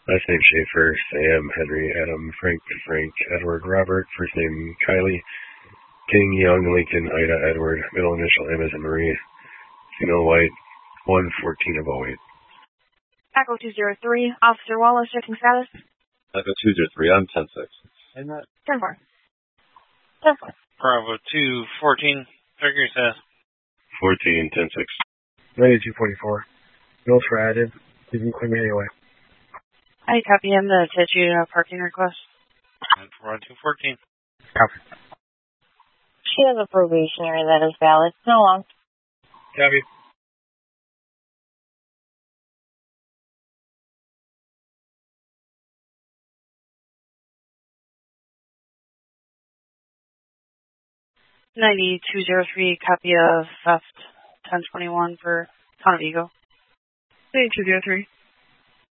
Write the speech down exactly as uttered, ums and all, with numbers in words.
Last name Schaefer, Sam, Henry, Adam, Frank, Frank, Edward, Robert. First name Kylie. King, Young, Lincoln, Ida, Edward. Middle initial M as in Marie. Female white. one fourteen of oh eight. Echo two zero three, Officer Wallace, checking status. Echo two zero three, I'm ten six. ten four. ten four. Bravo two fourteen, figure status. fourteen, ten six. ninety-two forty-four. Bills for added. You can clear me anyway. I copy him the attitude uh, parking request. Bravo two fourteen. Copy. She has a probationary that is valid. No long. Copy. ninety-two oh three, copy of theft ten twenty-one for Town of Eagle. ninety-two oh three.